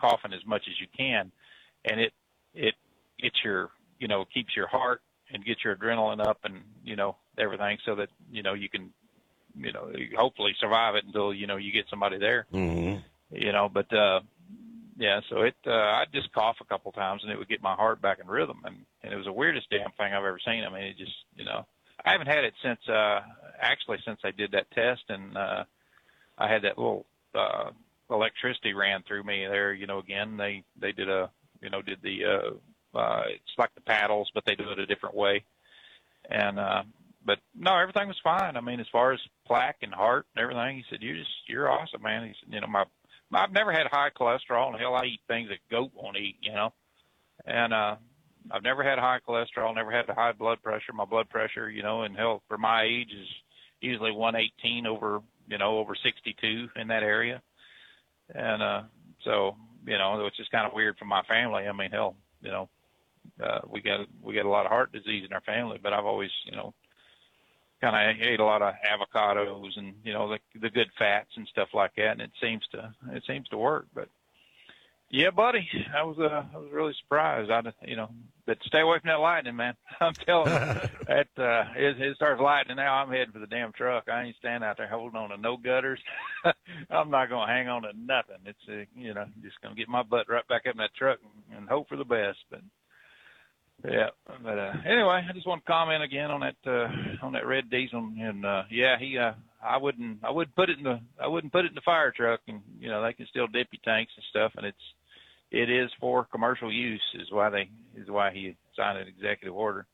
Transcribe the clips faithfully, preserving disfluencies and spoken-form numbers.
coughing as much as you can, and it it gets your you know keeps your heart and gets your adrenaline up and you know everything so that you know you can you know hopefully survive it until you know you get somebody there. Mm-hmm. You know, but uh, yeah, so it uh, I'd just cough a couple times and it would get my heart back in rhythm, and, and it was the weirdest damn thing I've ever seen. I mean, it just you know I haven't had it since uh, actually since they did that test, and uh, I had that little uh, electricity ran through me there. You know, again they they did a you know did the uh, uh, it's like the paddles, but they do it a different way, and. Uh, But no, everything was fine. I mean, as far as plaque and heart and everything, he said, "You just, you're awesome, man." He said, "You know, my, my I've never had high cholesterol, and hell, I eat things that goat won't eat, you know." And uh, I've never had high cholesterol, never had high blood pressure. My blood pressure, you know, and hell, for my age is usually one eighteen over, you know, over sixty-two in that area. And uh, so, you know, it's just kind of weird for my family. I mean, hell, you know, uh, we got we got a lot of heart disease in our family, but I've always, you know. Kind of ate a lot of avocados and you know the the good fats and stuff like that, and it seems to it seems to work. But yeah, buddy, I was uh, I was really surprised. I you know, but stay away from that lightning, man. I'm telling you, that uh, it, it starts lightning now. I'm heading for the damn truck. I ain't standing out there holding on to no gutters. I'm not gonna hang on to nothing. It's uh, you know just gonna get my butt right back up in that truck and, and hope for the best. But yeah, but uh, anyway, I just want to comment again on that uh, on that red diesel, and uh, yeah, he uh, I wouldn't I wouldn't put it in the I wouldn't put it in the fire truck, and you know they can still dip your tanks and stuff, and it's it is for commercial use is why they is why he signed an executive order.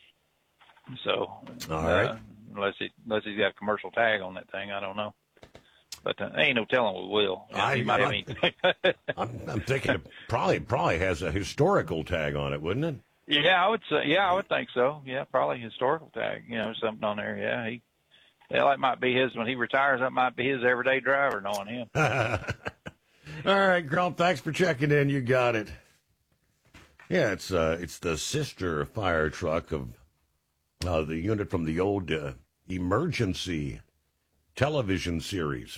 So all right, uh, unless it unless he's got a commercial tag on that thing, I don't know. But uh, ain't no telling we will. I, he might have I, I'm, I'm thinking it probably probably has a historical tag on it, wouldn't it? Yeah, I would say. Yeah, I would think so. Yeah, probably historical tag. You know, something on there. Yeah, he. Yeah, that might be his when he retires. That might be his everyday driver, knowing him. All right, Grump. Thanks for checking in. You got it. Yeah, it's uh, it's the sister fire truck of uh, the unit from the old uh, emergency television series.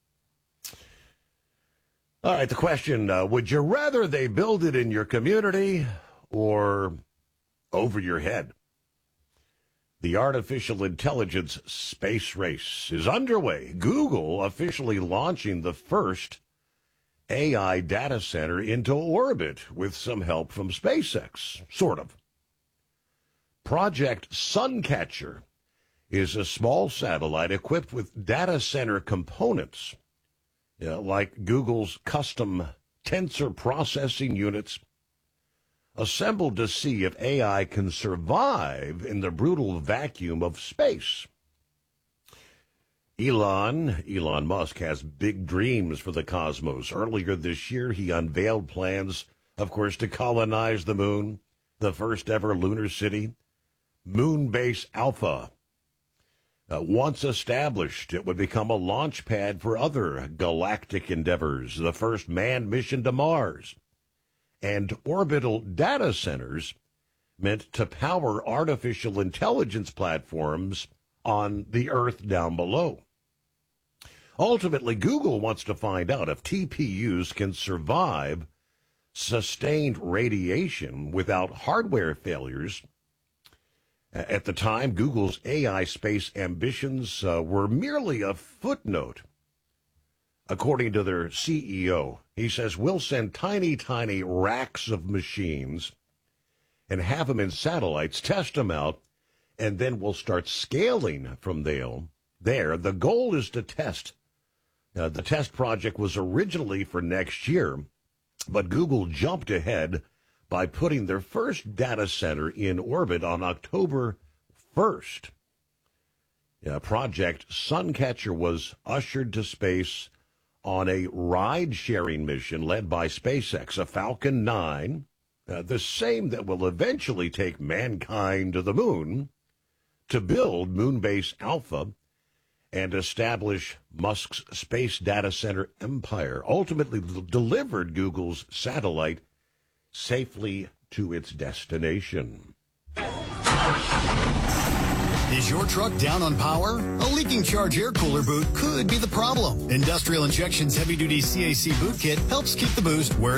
All right, the question: uh, would you rather they build it in your community or over your head? The artificial intelligence space race is underway. Google officially launching the first A I data center into orbit with some help from SpaceX, sort of. Project Suncatcher is a small satellite equipped with data center components, you know, like Google's custom tensor processing units, assembled to see if A I can survive in the brutal vacuum of space. Elon, Elon Musk has big dreams for the cosmos. Earlier this year, he unveiled plans, of course, to colonize the moon, the first ever lunar city, Moonbase Alpha. Uh, once established, it would become a launch pad for other galactic endeavors, the first manned mission to Mars, and orbital data centers meant to power artificial intelligence platforms on the Earth down below. Ultimately, Google wants to find out if T P Us can survive sustained radiation without hardware failures. At the time, Google's A I space ambitions uh, were merely a footnote. According to their C E O, he says, we'll send tiny, tiny racks of machines and have them in satellites, test them out, and then we'll start scaling from there. There, the goal is to test. Uh, the test project was originally for next year, but Google jumped ahead by putting their first data center in orbit on October first. Uh, Project Suncatcher was ushered to space on a ride-sharing mission led by SpaceX, a Falcon nine, uh, the same that will eventually take mankind to the moon, to build Moonbase Alpha and establish Musk's space data center empire, ultimately d- delivered Google's satellite safely to its destination. Is your truck down on power? A leaking charge air cooler boot could be the problem. Industrial Injections Heavy Duty C A C Boot Kit helps keep the boost where